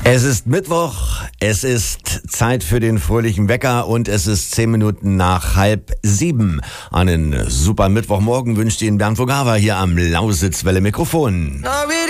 Es ist Mittwoch, es ist Zeit für den fröhlichen Wecker und es ist 10 Minuten nach 6:30. Einen super Mittwochmorgen wünscht Ihnen Bernd Vogava hier am Lausitzwelle Mikrofon.